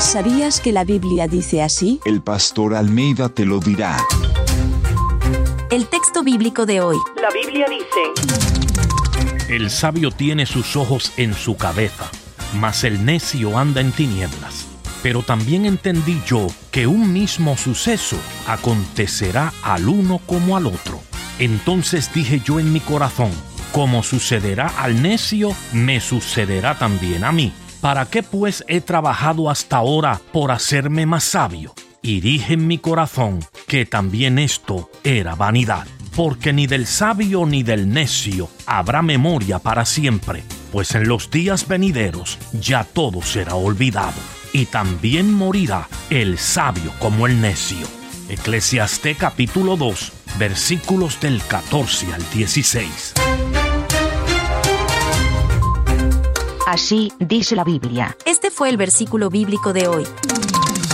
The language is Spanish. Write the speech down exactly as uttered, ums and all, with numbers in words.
¿Sabías que la Biblia dice así? El pastor Almeida te lo dirá. El texto bíblico de hoy. La Biblia dice: El sabio tiene sus ojos en su cabeza, mas el necio anda en tinieblas. Pero también entendí yo que un mismo suceso acontecerá al uno como al otro. Entonces dije yo en mi corazón: como sucederá al necio, me sucederá también a mí. ¿Para qué pues he trabajado hasta ahora por hacerme más sabio? Y dije en mi corazón que también esto era vanidad, porque ni del sabio ni del necio habrá memoria para siempre, pues en los días venideros ya todo será olvidado, y también morirá el sabio como el necio. Eclesiastés capítulo dos, versículos del catorce al dieciséis. Así dice la Biblia. Este fue el versículo bíblico de hoy.